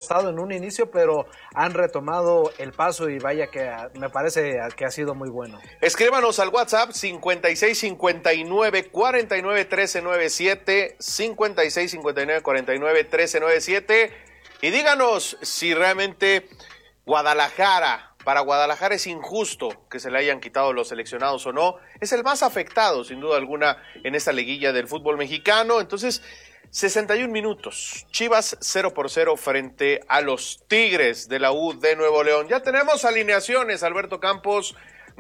costado en un inicio, pero han retomado el paso y vaya que me parece que ha sido muy bueno. Escríbanos al WhatsApp 5659-491397, 5659-491397 y díganos si realmente para Guadalajara es injusto que se le hayan quitado los seleccionados o no. Es el más afectado, sin duda alguna, en esta liguilla del fútbol mexicano. Entonces, 61 minutos. Chivas 0-0 frente a los Tigres de la U de Nuevo León. Ya tenemos alineaciones, Alberto Campos,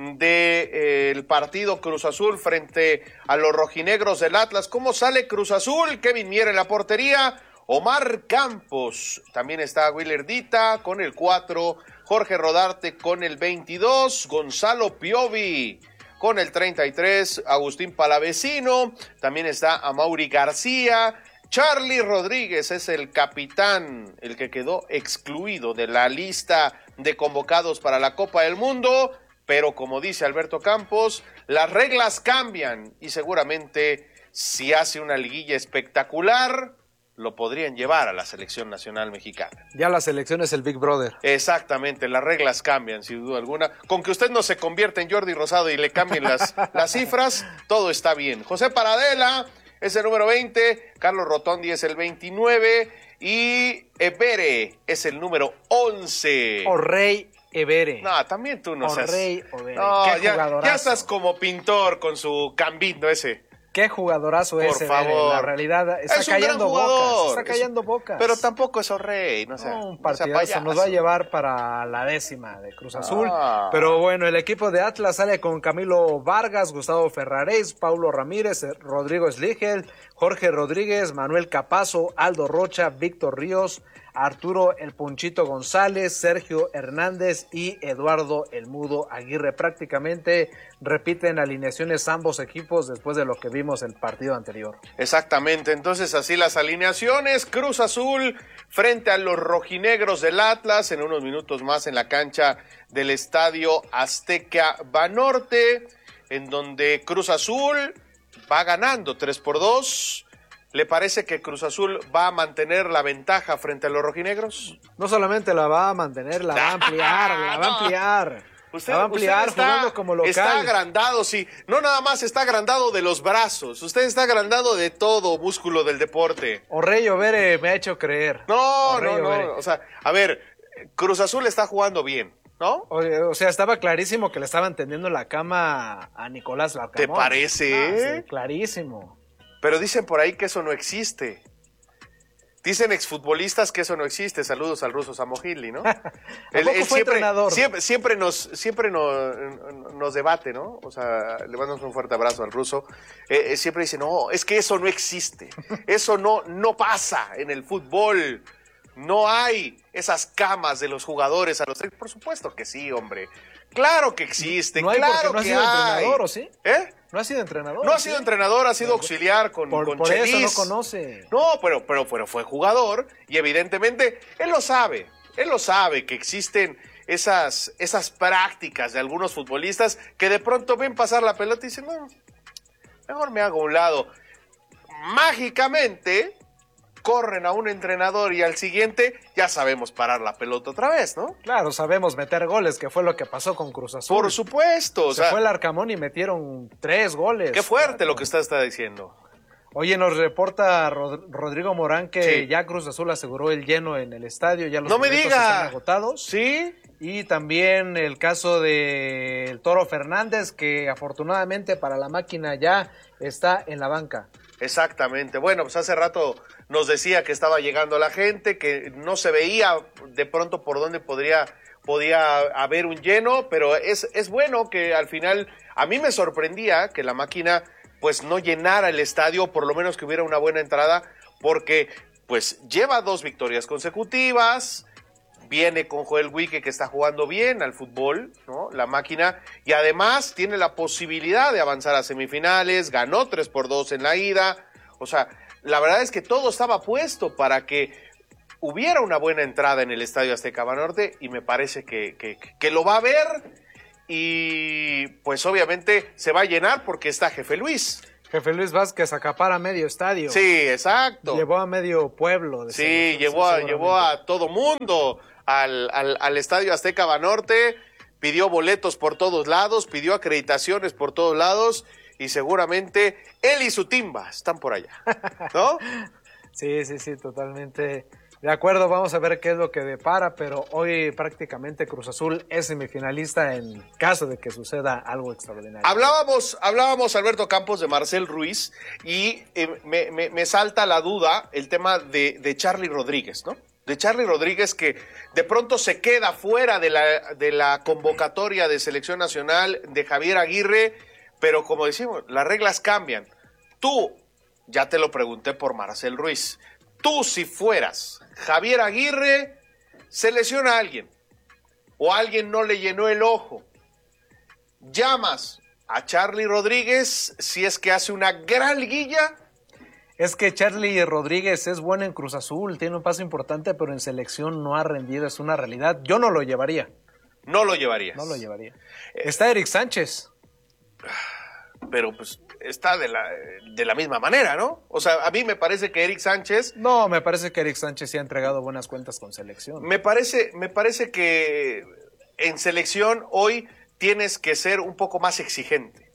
del partido Cruz Azul frente a los rojinegros del Atlas. ¿Cómo sale Cruz Azul? Kevin Mier en la portería. Omar Campos. También está Willer Dita con el 4. Jorge Rodarte con el 22. Gonzalo Piovi con el 33. Agustín Palavecino. También está Amaury García. Charly Rodríguez es el capitán, el que quedó excluido de la lista de convocados para la Copa del Mundo. Pero como dice Alberto Campos, las reglas cambian y seguramente si hace una liguilla espectacular, lo podrían llevar a la selección nacional mexicana. Ya la selección es el Big Brother. Exactamente, las reglas cambian sin duda alguna. Con que usted no se convierta en Jordi Rosado y le cambien las cifras, todo está bien. José Paradela es el número 20, Carlos Rotondi es el 29 y Ebere es el número 11. Rey Ebere. No, también tú no seas. Rey Ebere. No, Qué jugadorazo. ya estás como pintor con su cambito ese. Qué jugadorazo Por ese, favor. la realidad está Es un cayendo gran jugador. bocas, está cayendo bocas. Pero tampoco es O'Reilly, no sé. Un partidazo, nos va a llevar para la 10ª de Cruz Azul. Pero bueno, el equipo de Atlas sale con Camilo Vargas, Gustavo Ferraréis, Paulo Ramírez, Rodrigo Sligel, Jorge Rodríguez, Manuel Capazo, Aldo Rocha, Víctor Ríos, Arturo El Ponchito González, Sergio Hernández y Eduardo El Mudo Aguirre. Prácticamente repiten alineaciones ambos equipos después de lo que vimos el partido anterior. Exactamente, entonces así las alineaciones. Cruz Azul frente a los rojinegros del Atlas en unos minutos más en la cancha del Estadio Azteca Banorte, en donde Cruz Azul va ganando 3-2. ¿Le parece que Cruz Azul va a mantener la ventaja frente a los rojinegros? No solamente la va a mantener, la va a ampliar, la va a ampliar. Usted, la va a ampliar está, jugando como local. Está agrandado, sí. No nada más está agrandado de los brazos. Usted está agrandado de todo músculo del deporte. Rey Ebere me ha hecho creer. No. O sea, a ver, Cruz Azul está jugando bien, ¿no? O sea, estaba clarísimo que le estaban tendiendo la cama a Nicolás Larcamón. ¿Te parece? Sí, clarísimo. Pero dicen por ahí que eso no existe. Dicen exfutbolistas que eso no existe. Saludos al ruso Samogili, ¿no? Él fue entrenador. Siempre nos debate, ¿no? O sea, le mandamos un fuerte abrazo al ruso. Siempre dice, no, es que eso no existe. Eso no pasa en el fútbol. No hay esas camas de los jugadores a los... Por supuesto que sí, hombre. Claro que existen, no hay claro porque no ha que sido hay. Entrenador, ¿o sí? ¿Eh? No ha sido entrenador. No ha sido entrenador, ha sido auxiliar con por Chelis. eso no conoce. No, pero fue jugador y evidentemente él lo sabe que existen esas prácticas de algunos futbolistas que de pronto ven pasar la pelota y dicen, no, mejor me hago a un lado. Mágicamente corren a un entrenador y al siguiente ya sabemos parar la pelota otra vez, ¿no? Claro, sabemos meter goles, que fue lo que pasó con Cruz Azul. Por supuesto. Se fue el Arcamón y metieron 3 goles. Qué fuerte lo que usted está diciendo. Oye, nos reporta Rodrigo Morán que ya Cruz Azul aseguró el lleno en el estadio, ya los boletos están agotados. ¿Sí? Y también el caso del Toro Fernández, que afortunadamente para la máquina ya está en la banca. Exactamente. Bueno, pues hace rato nos decía que estaba llegando la gente, que no se veía de pronto por dónde podía haber un lleno, pero es bueno que al final, a mí me sorprendía que la máquina pues no llenara el estadio, por lo menos que hubiera una buena entrada, porque pues lleva 2 victorias consecutivas, viene con Joel Wike que está jugando bien al fútbol, ¿no? La máquina, y además tiene la posibilidad de avanzar a semifinales, ganó 3-2 en la ida, o sea, la verdad es que todo estaba puesto para que hubiera una buena entrada en el Estadio Azteca Banorte y me parece que lo va a ver y pues obviamente se va a llenar porque está Jefe Luis. Jefe Luis Vázquez acapara medio estadio. Sí, exacto. Llevó a medio pueblo. Sí, llevó a todo mundo al Estadio Azteca Banorte, pidió boletos por todos lados, pidió acreditaciones por todos lados y seguramente él y su timba están por allá, ¿no? Sí, totalmente de acuerdo. Vamos a ver qué es lo que depara, pero hoy prácticamente Cruz Azul es semifinalista en caso de que suceda algo extraordinario. Hablábamos Alberto Campos, de Marcel Ruiz, y me salta la duda el tema de Charly Rodríguez, ¿no? De Charly Rodríguez, que de pronto se queda fuera de la convocatoria de selección nacional de Javier Aguirre, pero como decimos, las reglas cambian. Tú, ya te lo pregunté por Marcel Ruiz, tú si fueras Javier Aguirre, se lesiona a alguien, o alguien no le llenó el ojo, llamas a Charly Rodríguez si es que hace una gran liguilla. Es que Charly Rodríguez es bueno en Cruz Azul, tiene un paso importante, pero en selección no ha rendido, es una realidad. Yo no lo llevaría. No lo llevarías. No lo llevaría. Está Eric Sánchez. Pero pues está de la misma manera, ¿no? O sea, a mí me parece que Eric Sánchez... No, me parece que Eric Sánchez sí ha entregado buenas cuentas con selección. Me parece que en selección hoy tienes que ser un poco más exigente.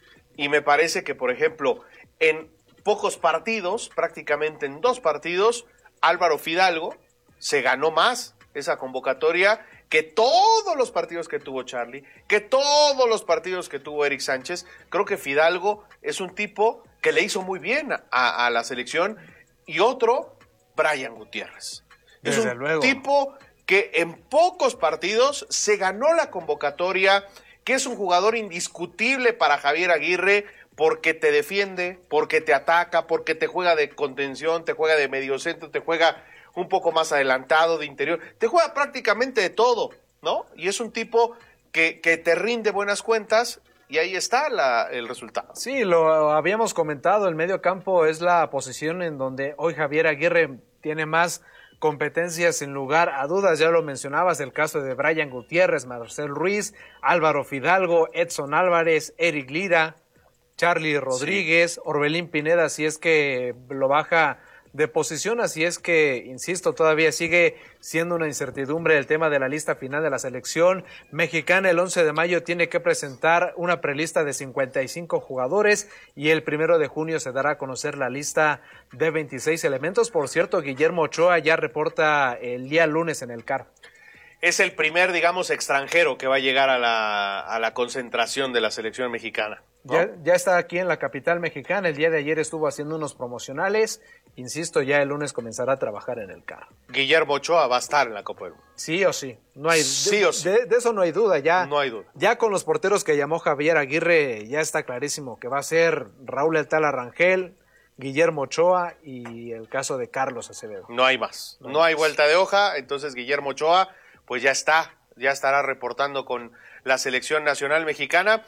Y me parece que, por ejemplo, en pocos partidos, prácticamente en 2 partidos, Álvaro Fidalgo se ganó más esa convocatoria que todos los partidos que tuvo Charly, que todos los partidos que tuvo Eric Sánchez. Creo que Fidalgo es un tipo que le hizo muy bien a la selección. Y otro, Brian Gutiérrez. Es un tipo que en pocos partidos se ganó la convocatoria, que es un jugador indiscutible para Javier Aguirre, porque te defiende, porque te ataca, porque te juega de contención, te juega de mediocentro, te juega un poco más adelantado, de interior, te juega prácticamente de todo, ¿no? Y es un tipo que te rinde buenas cuentas, y ahí está el resultado. Sí, lo habíamos comentado, el medio campo es la posición en donde hoy Javier Aguirre tiene más competencias sin lugar a dudas. Ya lo mencionabas, el caso de Brian Gutiérrez, Marcel Ruiz, Álvaro Fidalgo, Edson Álvarez, Eric Lira, Charly Rodríguez, sí. Orbelín Pineda, si es que lo baja de posición, así es que, insisto, todavía sigue siendo una incertidumbre el tema de la lista final de la selección mexicana. El 11 de mayo tiene que presentar una prelista de 55 jugadores y el 1 de junio se dará a conocer la lista de 26 elementos. Por cierto, Guillermo Ochoa ya reporta el día lunes en el CAR. Es el primer, digamos, extranjero que va a llegar a la concentración de la selección mexicana, ¿no? Ya está aquí en la capital mexicana. El día de ayer estuvo haciendo unos promocionales. Insisto, ya el lunes comenzará a trabajar en el CAR. Guillermo Ochoa va a estar en la Copa del Mundo. Sí o sí. No hay, sí o sí. De eso no hay duda. No hay duda. Ya con los porteros que llamó Javier Aguirre, ya está clarísimo que va a ser Raúl El Tala Rangel, Guillermo Ochoa y el caso de Carlos Acevedo. No hay más. No hay vuelta de hoja. Entonces Guillermo Ochoa pues ya estará reportando con la selección nacional mexicana.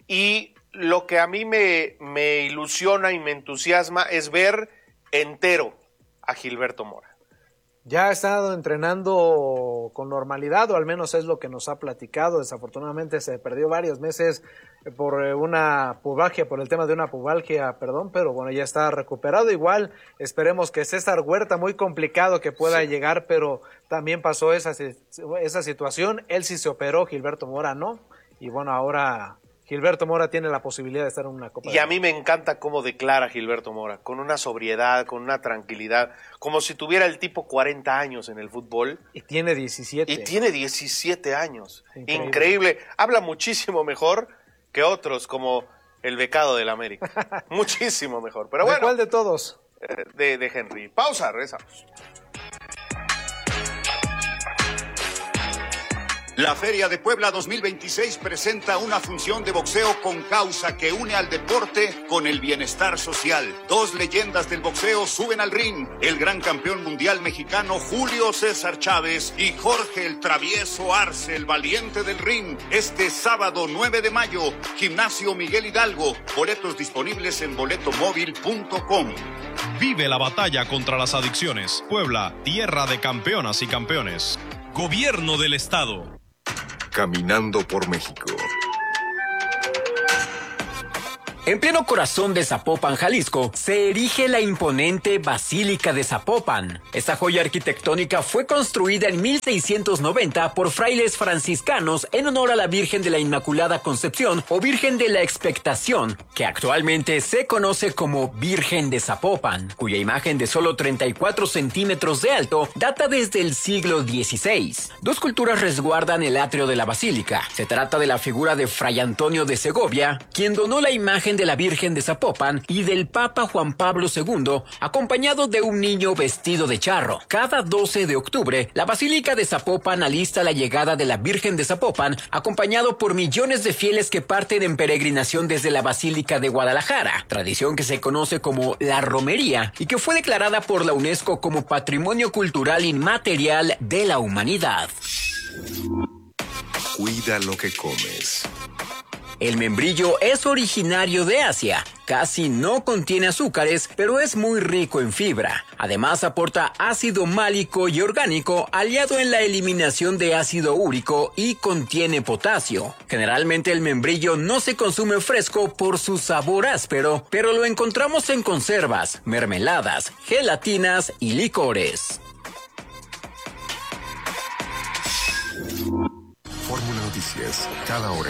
Y lo que a mí me ilusiona y me entusiasma es ver entero a Gilberto Mora. Ya ha estado entrenando con normalidad, o al menos es lo que nos ha platicado. Desafortunadamente se perdió varios meses por el tema de una pubalgia, pero bueno, ya está recuperado. Igual esperemos que César Huerta, muy complicado que pueda llegar, pero también pasó esa situación. Él sí se operó, Gilberto Mora no, y bueno, ahora Gilberto Mora tiene la posibilidad de estar en una Copa. Y a mí me encanta cómo declara Gilberto Mora, con una sobriedad, con una tranquilidad, como si tuviera el tipo 40 años en el fútbol. Y tiene 17. Y tiene 17 años. Increíble. Habla muchísimo mejor que otros, como el becado del América. Muchísimo mejor. Pero bueno. ¿De cuál de todos? De Henry. Pausa, regresamos. La Feria de Puebla 2026 presenta una función de boxeo con causa que une al deporte con el bienestar social. 2 leyendas del boxeo suben al ring: el gran campeón mundial mexicano Julio César Chávez y Jorge el Travieso Arce, el valiente del ring. Este sábado 9 de mayo, Gimnasio Miguel Hidalgo. Boletos disponibles en boletomóvil.com. Vive la batalla contra las adicciones. Puebla, tierra de campeonas y campeones. Gobierno del Estado. Caminando por México. En pleno corazón de Zapopan, Jalisco, se erige la imponente Basílica de Zapopan. Esta joya arquitectónica fue construida en 1690 por frailes franciscanos en honor a la Virgen de la Inmaculada Concepción o Virgen de la Expectación, que actualmente se conoce como Virgen de Zapopan, cuya imagen de solo 34 centímetros de alto data desde el siglo XVI. Dos culturas resguardan el atrio de la basílica. Se trata de la figura de Fray Antonio de Segovia, quien donó la imagen de la Virgen de Zapopan, y del Papa Juan Pablo II, acompañado de un niño vestido de charro. Cada 12 de octubre, la Basílica de Zapopan alista la llegada de la Virgen de Zapopan, acompañado por millones de fieles que parten en peregrinación desde la Basílica de Guadalajara, tradición que se conoce como la romería y que fue declarada por la UNESCO como Patrimonio Cultural Inmaterial de la Humanidad. Cuida lo que comes. El membrillo es originario de Asia. Casi no contiene azúcares, pero es muy rico en fibra. Además, aporta ácido málico y orgánico, aliado en la eliminación de ácido úrico, y contiene potasio. Generalmente el membrillo no se consume fresco por su sabor áspero, pero lo encontramos en conservas, mermeladas, gelatinas y licores. Fórmula Noticias, cada hora.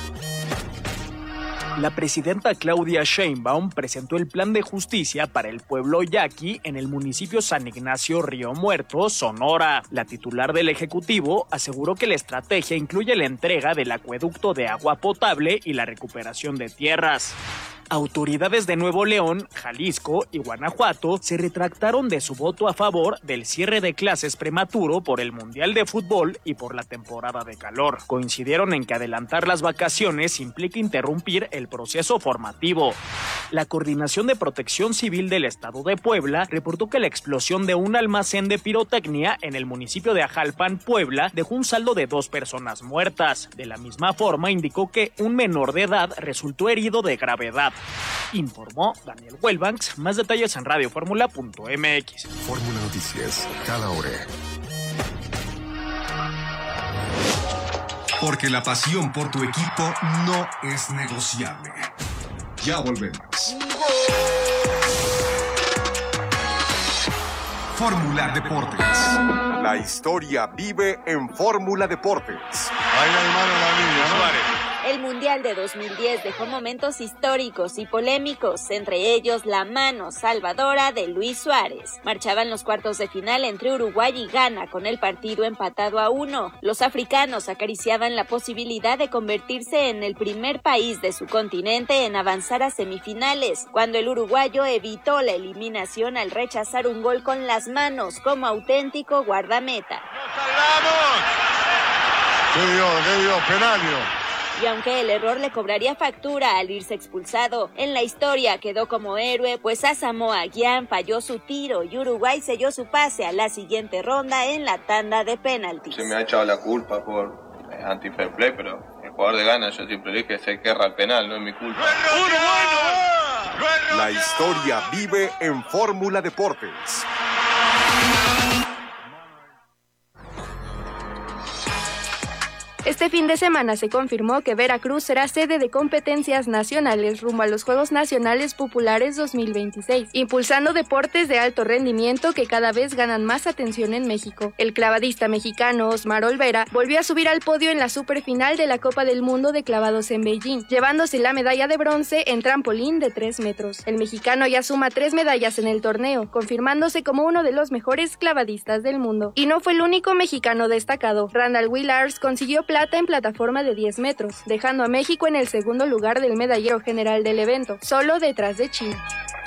La presidenta Claudia Sheinbaum presentó el plan de justicia para el pueblo yaqui en el municipio San Ignacio Río Muerto, Sonora. La titular del Ejecutivo aseguró que la estrategia incluye la entrega del acueducto de agua potable y la recuperación de tierras. Autoridades de Nuevo León, Jalisco y Guanajuato se retractaron de su voto a favor del cierre de clases prematuro por el Mundial de Fútbol y por la temporada de calor. Coincidieron en que adelantar las vacaciones implica interrumpir el proceso formativo. La Coordinación de Protección Civil del Estado de Puebla reportó que la explosión de un almacén de pirotecnia en el municipio de Ajalpan, Puebla, dejó un saldo de 2 personas muertas. De la misma forma, indicó que un menor de edad resultó herido de gravedad. Informó Daniel Huelbanks. Más detalles en radioformula.mx. Fórmula Noticias, cada hora. Porque la pasión por tu equipo no es negociable. Ya volvemos. Fórmula Deportes. La historia vive en Fórmula Deportes. Ahí la mano la línea, ¿no? Suárez. El Mundial de 2010 dejó momentos históricos y polémicos, entre ellos la mano salvadora de Luis Suárez. Marchaban los cuartos de final entre Uruguay y Ghana, con el partido empatado a 1. Los africanos acariciaban la posibilidad de convertirse en el primer país de su continente en avanzar a semifinales, cuando el uruguayo evitó la eliminación al rechazar un gol con las manos como auténtico guardameta. ¡Nos salvamos! ¿Qué dio? Penalio. Y aunque el error le cobraría factura al irse expulsado, en la historia quedó como héroe, pues Asamoah Gyan falló su tiro y Uruguay selló su pase a la siguiente ronda en la tanda de penaltis. Se me ha echado la culpa por anti-fair play, pero el jugador de Ghana, yo siempre dije que se querra el penal, no es mi culpa. La historia vive en Fórmula Deportes. Este fin de semana se confirmó que Veracruz será sede de competencias nacionales rumbo a los Juegos Nacionales Populares 2026, impulsando deportes de alto rendimiento que cada vez ganan más atención en México. El clavadista mexicano Osmar Olvera volvió a subir al podio en la superfinal de la Copa del Mundo de clavados en Beijing, llevándose la medalla de bronce en trampolín de 3 metros. El mexicano ya suma 3 medallas en el torneo, confirmándose como uno de los mejores clavadistas del mundo. Y no fue el único mexicano destacado. Randall Willars consiguió plata en plataforma de 10 metros, dejando a México en el segundo lugar del medallero general del evento, solo detrás de China.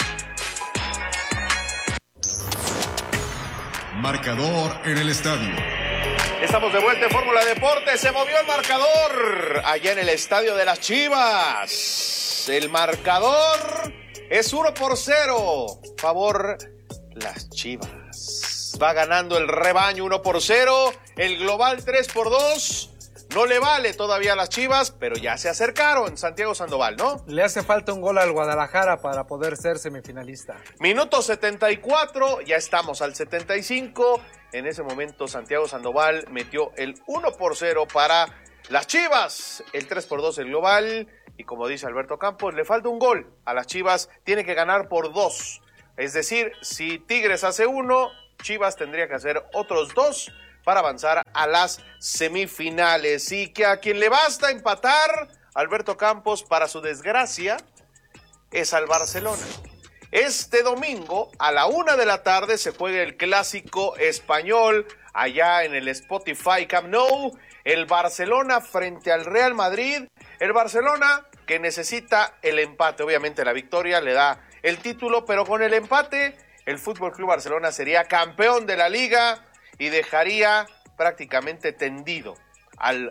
Marcador en el estadio. Estamos de vuelta en Fórmula Deportes. Se movió el marcador allá en el estadio de las Chivas. El marcador es 1-0. Favor las Chivas. Va ganando el rebaño 1-0. El global 3-2. No le vale todavía a las Chivas, pero ya se acercaron. Santiago Sandoval, ¿no? Le hace falta un gol al Guadalajara para poder ser semifinalista. Minuto 74, ya estamos al 75. En ese momento Santiago Sandoval metió el 1-0 para las Chivas. El 3-2 el global. y como dice Alberto Campos, le falta un gol a las Chivas, tiene que ganar por 2. Es decir, si Tigres hace 1, Chivas tendría que hacer otros 2 para avanzar a las semifinales. Y que a quien le basta empatar, Alberto Campos, para su desgracia, es al Barcelona. Este domingo a la 1 de la tarde se juega el clásico español allá en el Spotify Camp Nou. El Barcelona frente al Real Madrid. El Barcelona que necesita el empate. Obviamente la victoria le da el título, pero con el empate el Fútbol Club Barcelona sería campeón de la Liga y dejaría prácticamente tendido al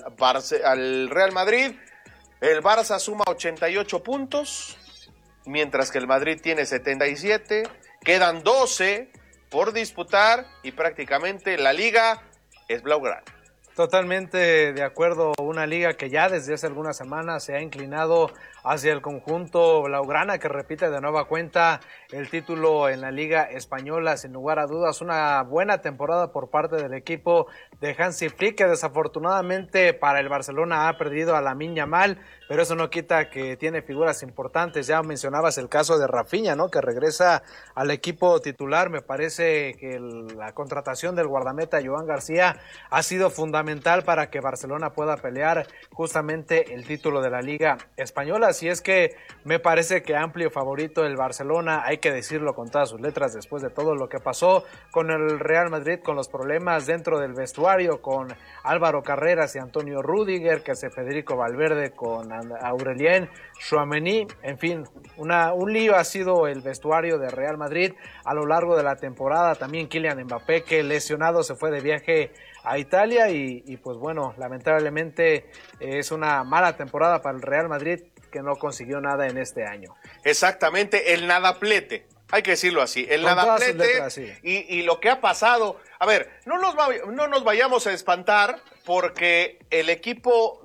Real Madrid. El Barça suma 88 puntos, mientras que el Madrid tiene 77. Quedan 12 por disputar y prácticamente la Liga es blaugrana. Totalmente de acuerdo, una liga que ya desde hace algunas semanas se ha inclinado hacia el conjunto blaugrana, que repite de nueva cuenta el título en la Liga Española, sin lugar a dudas. Una buena temporada por parte del equipo de Hansi Flick, que desafortunadamente para el Barcelona ha perdido a Lamine Yamal, pero eso no quita que tiene figuras importantes. Ya mencionabas el caso de Rafinha, ¿no?, que regresa al equipo titular. Me parece que la contratación del guardameta Joan García ha sido fundamental para que Barcelona pueda pelear justamente el título de la Liga Española. Así es que me parece que amplio favorito el Barcelona, hay que decirlo con todas sus letras, después de todo lo que pasó con el Real Madrid, con los problemas dentro del vestuario, con Álvaro Carreras y Antonio Rüdiger, que hace Federico Valverde con Aurelien Tchouaméni. En fin, un lío ha sido el vestuario de Real Madrid a lo largo de la temporada. También Kylian Mbappé, que lesionado se fue de viaje a Italia y pues bueno, lamentablemente es una mala temporada para el Real Madrid, que no consiguió nada en este año. Exactamente, el nadaplete, hay que decirlo así, el nadaplete, sí. Y lo que ha pasado, a ver, no nos vayamos a espantar porque el equipo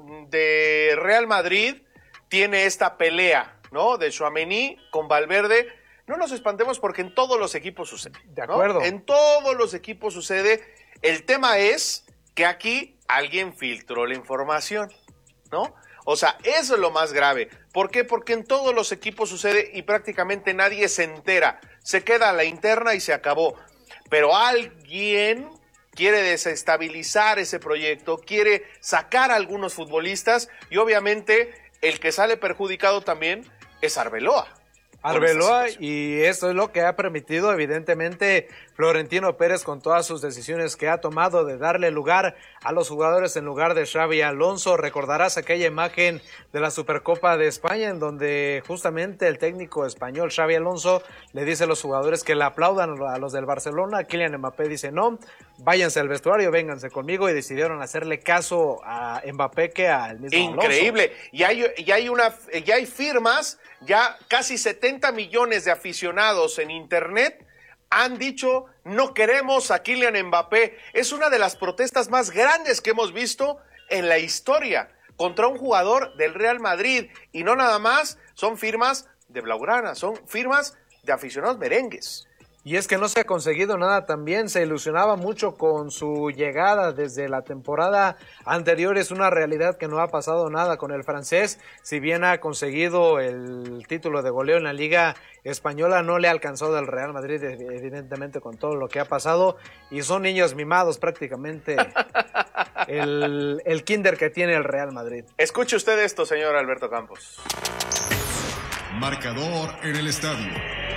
de Real Madrid tiene esta pelea, ¿no?, de Tchouaméni con Valverde. No nos espantemos porque en todos los equipos sucede, ¿no? De acuerdo. En todos los equipos sucede. El tema es que aquí alguien filtró la información, ¿no? O sea, eso es lo más grave. ¿Por qué? Porque en todos los equipos sucede y prácticamente nadie se entera. Se queda a la interna y se acabó. Pero alguien quiere desestabilizar ese proyecto, quiere sacar a algunos futbolistas y obviamente el que sale perjudicado también es Arbeloa. Y esto es lo que ha permitido evidentemente Florentino Pérez con todas sus decisiones que ha tomado de darle lugar a los jugadores en lugar de Xabi Alonso. Recordarás aquella imagen de la Supercopa de España en donde justamente el técnico español Xabi Alonso le dice a los jugadores que le aplaudan a los del Barcelona. Kylian Mbappé dice no, váyanse al vestuario, vénganse conmigo, y decidieron hacerle caso a Mbappé que al mismo Increíble. Alonso. Y hay firmas, ya casi 70 millones de aficionados en internet han dicho no queremos a Kylian Mbappé. Es una de las protestas más grandes que hemos visto en la historia contra un jugador del Real Madrid. Y no nada más son firmas de blaugrana, son firmas de aficionados merengues. Y es que no se ha conseguido nada también, se ilusionaba mucho con su llegada desde la temporada anterior. Es una realidad que no ha pasado nada con el francés. Si bien ha conseguido el título de goleo en la Liga Española, no le ha alcanzado al Real Madrid, evidentemente, con todo lo que ha pasado. Y son niños mimados prácticamente el kinder que tiene el Real Madrid. Escuche usted esto, señor Alberto Campos. Marcador en el estadio.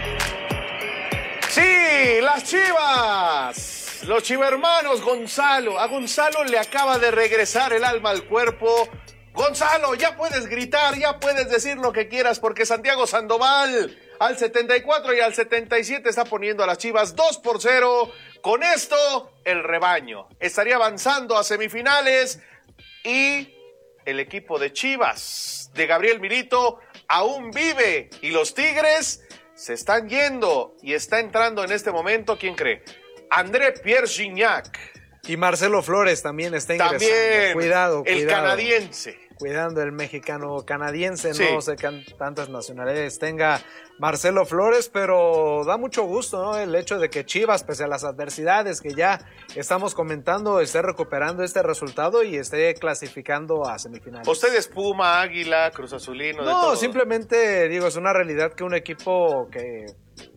Sí, las Chivas, los chivermanos Gonzalo. A Gonzalo le acaba de regresar el alma al cuerpo. Gonzalo, ya puedes gritar, ya puedes decir lo que quieras, porque Santiago Sandoval al 74 y al 77 está poniendo a las Chivas 2-0. Con esto, el rebaño estaría avanzando a semifinales y el equipo de Chivas de Gabriel Milito aún vive y los Tigres se están yendo y está entrando en este momento, ¿quién cree? André Pierre Gignac. Y Marcelo Flores también está ingresando. También, Cuidado. El canadiense. cuidando el mexicano-canadiense, sí. No sé qué tantas nacionalidades tenga Marcelo Flores, pero da mucho gusto, ¿no? El hecho de que Chivas, pese a las adversidades que ya estamos comentando, esté recuperando este resultado y esté clasificando a semifinales. ¿Usted es Puma, Águila, Cruz Azulino? No, de todo? simplemente digo, es una realidad que un equipo que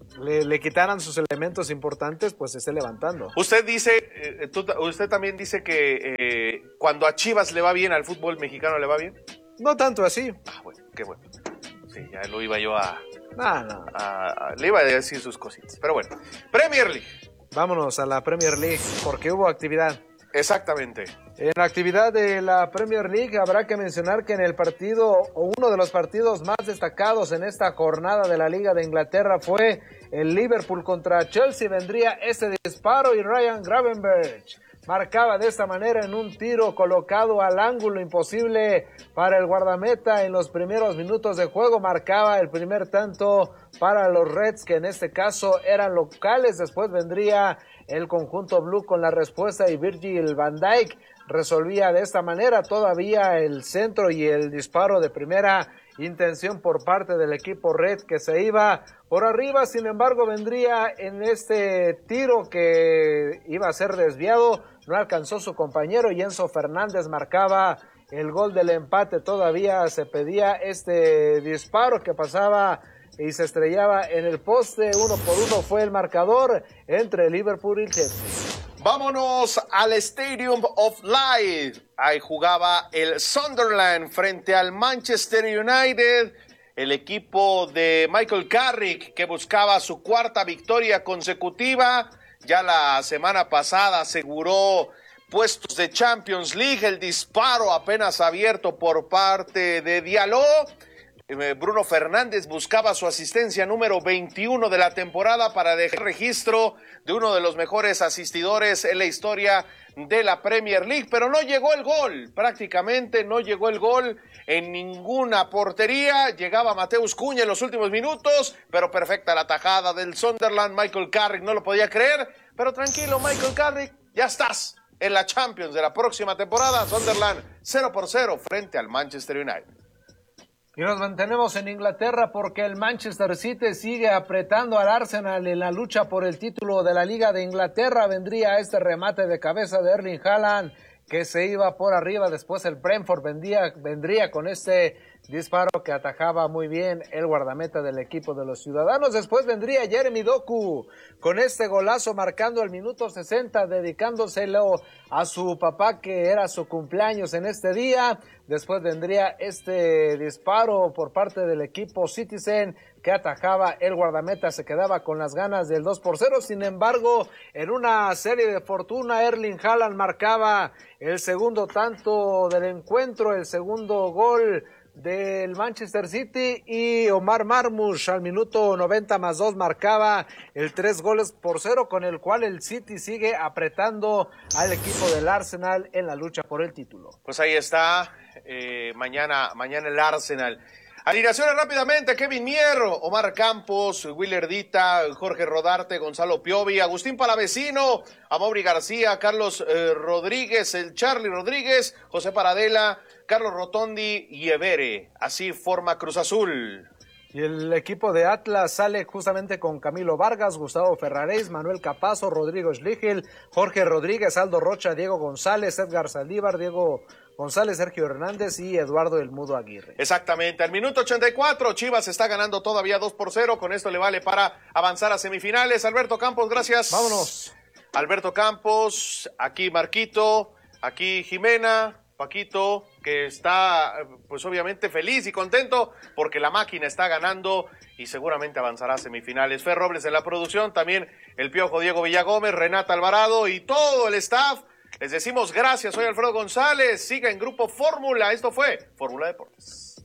le quitaran sus elementos importantes, pues se esté levantando. Usted dice, usted también dice que cuando a Chivas le va bien, al fútbol mexicano le va bien. No tanto así. Ah, bueno, qué bueno. Sí, ya lo iba yo a... No. Le iba a decir sus cositas, pero bueno. Premier League. Vámonos a la Premier League, porque hubo actividad. Exactamente. En la actividad de la Premier League habrá que mencionar que en el partido, o uno de los partidos más destacados en esta jornada de la Liga de Inglaterra fue el Liverpool contra Chelsea. Vendría ese disparo y Ryan Gravenberch marcaba de esta manera en un tiro colocado al ángulo imposible para el guardameta en los primeros minutos de juego. Marcaba el primer tanto para los Reds, que en este caso eran locales. Después vendría el conjunto blue con la respuesta y Virgil van Dijk resolvía de esta manera todavía el centro y el disparo de primera intención por parte del equipo Red, que se iba por arriba. Sin embargo, vendría en este tiro que iba a ser desviado, no alcanzó su compañero y Enzo Fernández marcaba el gol del empate. Todavía se pedía este disparo que pasaba y se estrellaba en el poste. 1-1 fue el marcador entre Liverpool y Chelsea. Vámonos al Stadium of Light. Ahí jugaba el Sunderland frente al Manchester United. El equipo de Michael Carrick, que buscaba su cuarta victoria consecutiva. Ya la semana pasada aseguró puestos de Champions League. El disparo apenas abierto por parte de Diallo. Bruno Fernández buscaba su asistencia número 21 de la temporada para dejar registro de uno de los mejores asistidores en la historia de la Premier League, pero no llegó el gol, prácticamente no llegó el gol en ninguna portería. Llegaba Mateus Cunha en los últimos minutos, pero perfecta la tajada del Sunderland. Michael Carrick no lo podía creer, pero tranquilo, Michael Carrick, ya estás en la Champions de la próxima temporada. Sunderland 0-0 frente al Manchester United. Y nos mantenemos en Inglaterra porque el Manchester City sigue apretando al Arsenal en la lucha por el título de la Liga de Inglaterra. Vendría este remate de cabeza de Erling Haaland que se iba por arriba. Después el Brentford vendría con este disparo que atajaba muy bien el guardameta del equipo de los ciudadanos. Después vendría Jeremy Doku con este golazo marcando el minuto 60, dedicándoselo a su papá, que era su cumpleaños en este día. Después vendría este disparo por parte del equipo Citizen que atajaba el guardameta, se quedaba con las ganas del 2-0. Sin embargo, en una serie de fortuna, Erling Haaland marcaba el segundo tanto del encuentro, el segundo gol del Manchester City, y Omar Marmoush al minuto 90+2 marcaba el 3-0, con el cual el City sigue apretando al equipo del Arsenal en la lucha por el título. Pues ahí está, mañana el Arsenal. Alineaciones rápidamente: Kevin Mier, Omar Campos, Willer Dita, Jorge Rodarte, Gonzalo Piovi, Agustín Palavecino, Amaury García, Carlos Rodríguez, el Charlie Rodríguez, José Paradela, Carlos Rotondi y Evere. Así forma Cruz Azul. Y el equipo de Atlas sale justamente con Camilo Vargas, Gustavo Ferraréis, Manuel Capazo, Rodrigo Schligel, Jorge Rodríguez, Aldo Rocha, Diego González, Edgar Saldívar, Diego González, Sergio Hernández y Eduardo El Mudo Aguirre. Exactamente, al minuto 84, Chivas está ganando todavía 2-0, con esto le vale para avanzar a semifinales. Alberto Campos, gracias. Vámonos. Alberto Campos, aquí Marquito, aquí Jimena, Paquito, que está pues obviamente feliz y contento porque la máquina está ganando y seguramente avanzará a semifinales. Fer Robles en la producción, también el Piojo Diego Villagómez, Renata Alvarado y todo el staff. Les decimos gracias, soy Alfredo González, siga en Grupo Fórmula. Esto fue Fórmula Deportes.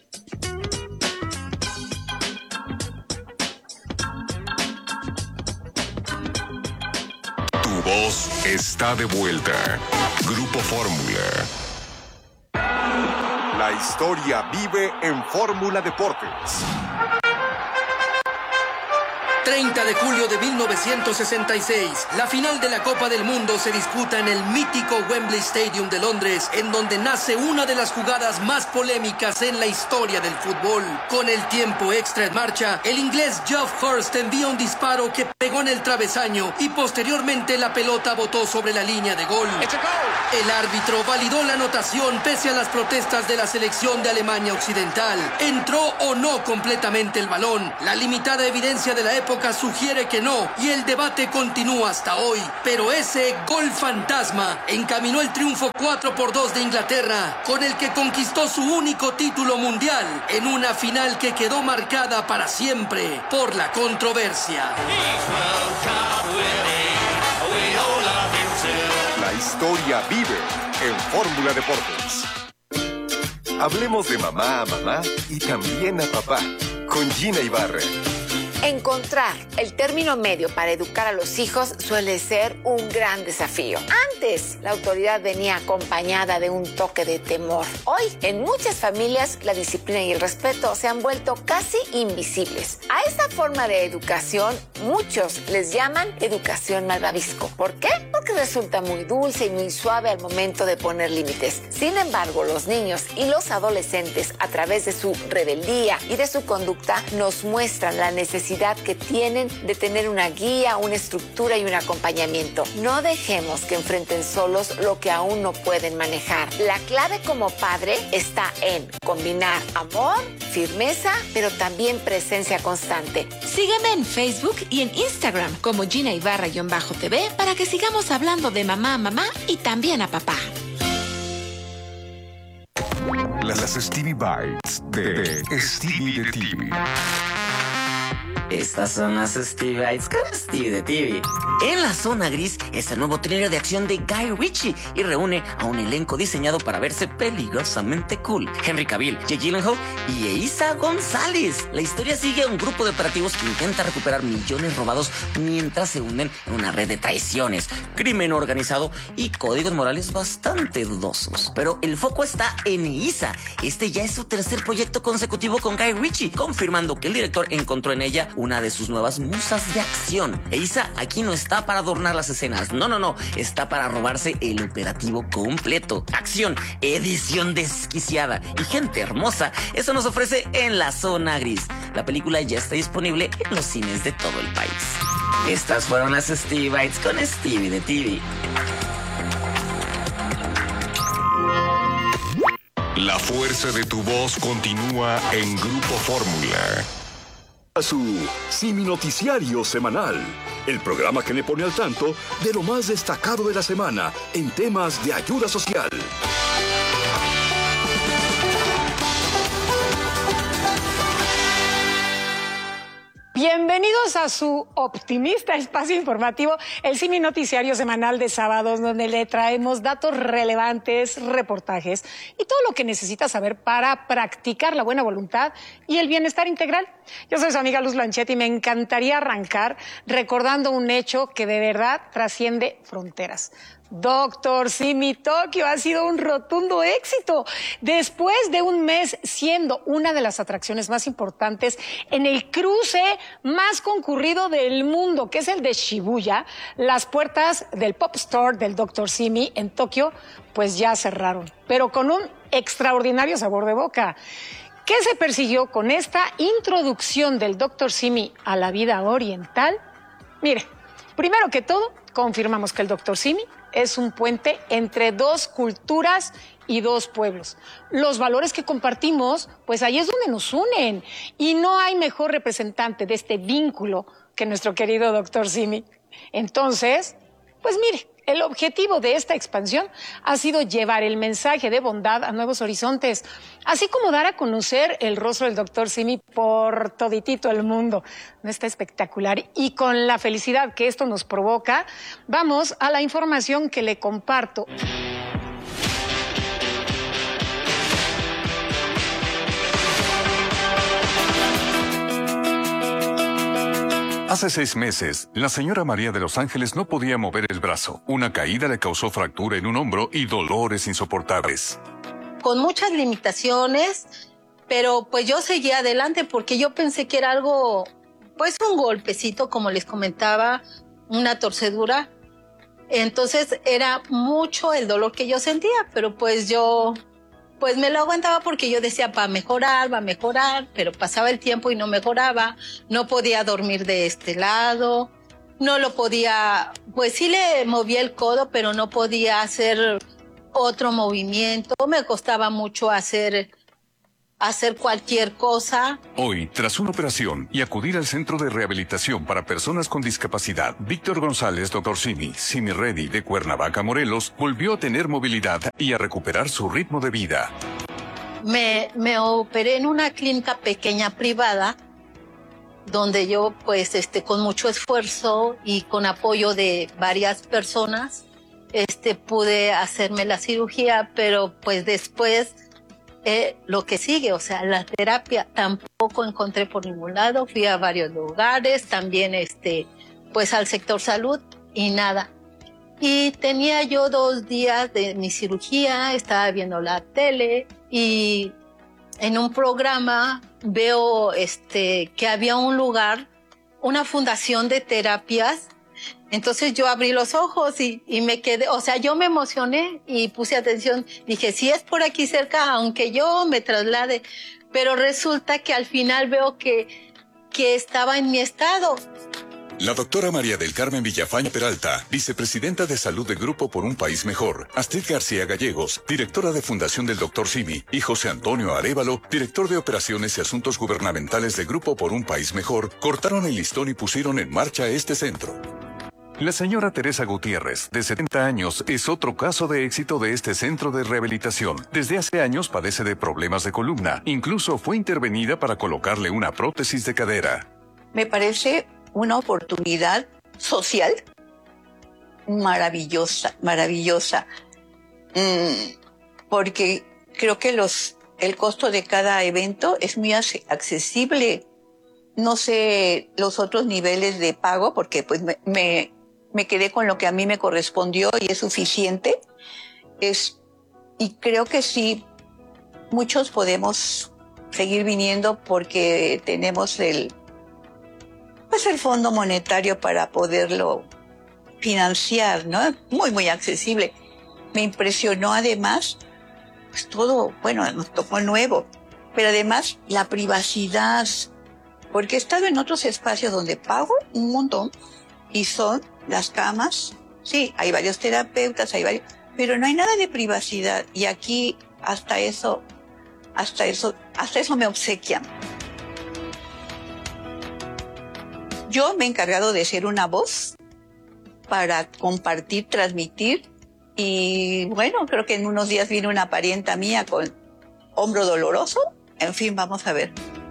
Tu voz está de vuelta. Grupo Fórmula. La historia vive en Fórmula Deportes. 30 de julio de 1966, la final de la Copa del Mundo se disputa en el mítico Wembley Stadium de Londres, en donde nace una de las jugadas más polémicas en la historia del fútbol. Con el tiempo extra en marcha, el inglés Geoff Hurst envía un disparo que pegó en el travesaño y posteriormente la pelota botó sobre la línea de gol. El árbitro validó la anotación pese a las protestas de la selección de Alemania Occidental. ¿Entró o no completamente el balón? La limitada evidencia de la época sugiere que no, y el debate continúa hasta hoy. Pero ese gol fantasma encaminó el triunfo 4-2 de Inglaterra, con el que conquistó su único título mundial, en una final que quedó marcada para siempre por la controversia. La historia vive en Fórmula Deportes. Hablemos de mamá a mamá y también a papá, con Gina Ibarra. Encontrar el término medio para educar a los hijos suele ser un gran desafío. Antes, la autoridad venía acompañada de un toque de temor. Hoy, en muchas familias, la disciplina y el respeto se han vuelto casi invisibles. A esta forma de educación, muchos les llaman educación malvavisco. ¿Por qué? Porque resulta muy dulce y muy suave al momento de poner límites. Sin embargo, los niños y los adolescentes, a través de su rebeldía y de su conducta, nos muestran la necesidad que tienen de tener una guía, una estructura y un acompañamiento. No dejemos que enfrenten solos lo que aún no pueden manejar. La clave como padre está en combinar amor, firmeza, pero también presencia constante. Sígueme en Facebook y en Instagram como Gina Ibarra-TV para que sigamos hablando de mamá a mamá y también a papá. Las Stevie Bites de Stevie de TV. Estas son las Stevie Bites con Stevie de TV. En la zona gris es el nuevo thriller de acción de Guy Ritchie y reúne a un elenco diseñado para verse peligrosamente cool. Henry Cavill, Jake Gyllenhaal y Eiza González. La historia sigue a un grupo de operativos que intenta recuperar millones robados mientras se hunden en una red de traiciones, crimen organizado y códigos morales bastante dudosos. Pero el foco está en Eiza. Este ya es su tercer proyecto consecutivo con Guy Ritchie, confirmando que el director encontró en ella una de sus nuevas musas de acción. Eiza aquí no está para adornar las escenas, no, está para robarse el operativo completo. Acción, edición desquiciada y gente hermosa, eso nos ofrece En la Zona Gris. La película ya está disponible en los cines de todo el país. Estas fueron las Stevie Bites con Stevie de TV. La fuerza de tu voz continúa en Grupo Fórmula. A su Simi Noticiario Semanal, el programa que le pone al tanto de lo más destacado de la semana en temas de ayuda social. Bienvenidos a su optimista espacio informativo, el Simi Noticiario Semanal de sábados, donde le traemos datos relevantes, reportajes y todo lo que necesita saber para practicar la buena voluntad y el bienestar integral. Yo soy su amiga Luz Lanchetti y me encantaría arrancar recordando un hecho que de verdad trasciende fronteras. Dr. Simi Tokio ha sido un rotundo éxito. Después de un mes siendo una de las atracciones más importantes en el cruce más concurrido del mundo, que es el de Shibuya, las puertas del Pop Store del Dr. Simi en Tokio, pues ya cerraron, pero con un extraordinario sabor de boca. ¿Qué se persiguió con esta introducción del Dr. Simi a la vida oriental? Mire, primero que todo, confirmamos que el Dr. Simi es un puente entre dos culturas y dos pueblos. Los valores que compartimos, pues ahí es donde nos unen. Y no hay mejor representante de este vínculo que nuestro querido Dr. Simi. Entonces, pues mire, el objetivo de esta expansión ha sido llevar el mensaje de bondad a nuevos horizontes, así como dar a conocer el rostro del Dr. Simi por toditito el mundo. ¿No está espectacular? Y con la felicidad que esto nos provoca, vamos a la información que le comparto. Hace 6 meses, la señora María de Los Ángeles no podía mover el brazo. Una caída le causó fractura en un hombro y dolores insoportables. Con muchas limitaciones, pero pues yo seguía adelante porque yo pensé que era algo pues un golpecito, como les comentaba, una torcedura. Entonces era mucho el dolor que yo sentía, pero pues yo pues me lo aguantaba porque yo decía, va a mejorar, pero pasaba el tiempo y no mejoraba. No podía dormir de este lado, no lo podía, pues sí le movía el codo, pero no podía hacer otro movimiento. Me costaba mucho hacer cualquier cosa. Hoy, tras una operación y acudir al Centro de Rehabilitación para Personas con Discapacidad, Víctor González, Dr. Simi Reddy, de Cuernavaca, Morelos, volvió a tener movilidad y a recuperar su ritmo de vida. Me operé en una clínica pequeña privada, donde yo, pues, con mucho esfuerzo y con apoyo de varias personas, pude hacerme la cirugía, pero pues después lo que sigue, o sea, la terapia tampoco encontré por ningún lado. Fui a varios lugares, también pues al sector salud y nada. Y tenía yo 2 días de mi cirugía, estaba viendo la tele y en un programa veo que había un lugar, una fundación de terapias. Entonces yo abrí los ojos y me quedé, o sea, yo me emocioné y puse atención. Dije, si es por aquí cerca, aunque yo me traslade, pero resulta que al final veo que estaba en mi estado. La doctora María del Carmen Villafaña Peralta, vicepresidenta de Salud de Grupo por un País Mejor, Astrid García Gallegos, directora de Fundación del Dr. Simi, y José Antonio Arévalo, director de Operaciones y Asuntos Gubernamentales de Grupo por un País Mejor, cortaron el listón y pusieron en marcha este centro. La señora Teresa Gutiérrez, de 70 años, es otro caso de éxito de este centro de rehabilitación. Desde hace años padece de problemas de columna. Incluso fue intervenida para colocarle una prótesis de cadera. Me parece una oportunidad social maravillosa, porque creo que el costo de cada evento es muy accesible. No sé los otros niveles de pago, porque pues me quedé con lo que a mí me correspondió y es suficiente. Y creo que sí, muchos podemos seguir viniendo porque tenemos el Fondo Monetario para poderlo financiar, ¿no? Muy, muy accesible. Me impresionó además, pues todo, bueno, nos tocó nuevo, pero además la privacidad, porque he estado en otros espacios donde pago un montón y son las camas, sí, hay varios terapeutas, pero no hay nada de privacidad y aquí hasta eso me obsequian. Yo me he encargado de ser una voz para compartir, transmitir y bueno, creo que en unos días viene una parienta mía con hombro doloroso. En fin, vamos a ver.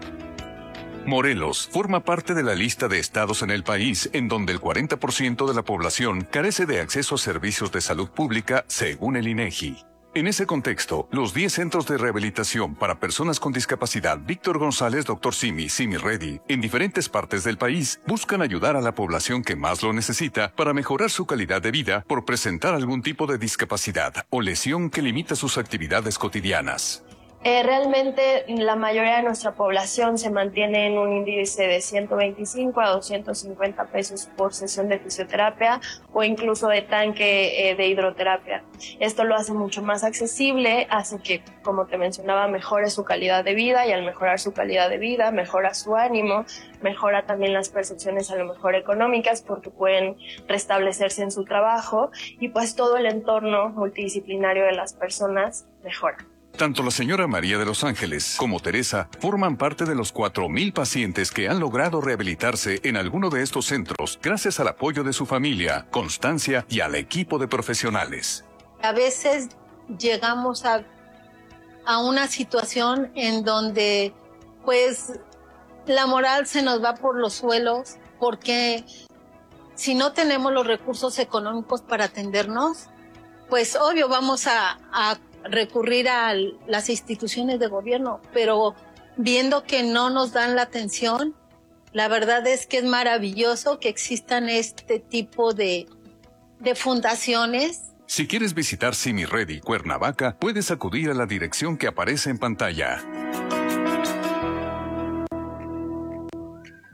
Morelos forma parte de la lista de estados en el país en donde el 40% de la población carece de acceso a servicios de salud pública, según el INEGI. En ese contexto, los 10 centros de rehabilitación para personas con discapacidad Víctor González, Dr. Simi Reddy, en diferentes partes del país, buscan ayudar a la población que más lo necesita para mejorar su calidad de vida por presentar algún tipo de discapacidad o lesión que limita sus actividades cotidianas. Realmente la mayoría de nuestra población se mantiene en un índice de 125 a 250 pesos por sesión de fisioterapia o incluso de tanque de hidroterapia. Esto lo hace mucho más accesible, hace que, como te mencionaba, mejore su calidad de vida y al mejorar su calidad de vida, mejora su ánimo, mejora también las percepciones a lo mejor económicas porque pueden restablecerse en su trabajo y pues todo el entorno multidisciplinario de las personas mejora. Tanto la señora María de los Ángeles como Teresa forman parte de los 4,000 pacientes que han logrado rehabilitarse en alguno de estos centros gracias al apoyo de su familia, constancia y al equipo de profesionales. A veces llegamos a una situación en donde pues la moral se nos va por los suelos porque si no tenemos los recursos económicos para atendernos, pues obvio vamos a recurrir a las instituciones de gobierno, pero viendo que no nos dan la atención, la verdad es que es maravilloso que existan este tipo de fundaciones. Si quieres visitar Simi Reddy Cuernavaca, puedes acudir a la dirección que aparece en pantalla.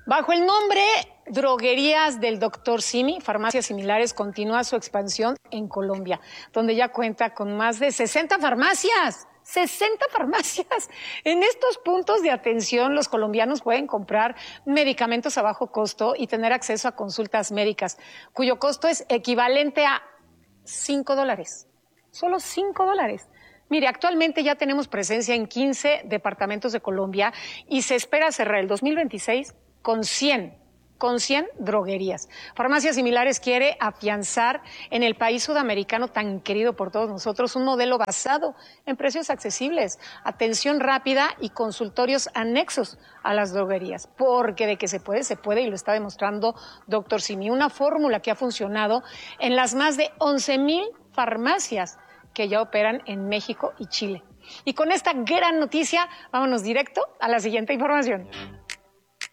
Bajo el nombre Droguerías del Dr. Simi, Farmacias Similares continúa su expansión en Colombia, donde ya cuenta con más de 60 farmacias. 60 farmacias. En estos puntos de atención, los colombianos pueden comprar medicamentos a bajo costo y tener acceso a consultas médicas, cuyo costo es equivalente a $5. Solo $5. Mire, actualmente ya tenemos presencia en 15 departamentos de Colombia y se espera cerrar el 2026 con 100 droguerías. Farmacias Similares quiere afianzar en el país sudamericano tan querido por todos nosotros un modelo basado en precios accesibles, atención rápida y consultorios anexos a las droguerías, porque de que se puede y lo está demostrando Dr. Simi, una fórmula que ha funcionado en las más de 11,000 farmacias que ya operan en México y Chile. Y con esta gran noticia, vámonos directo a la siguiente información.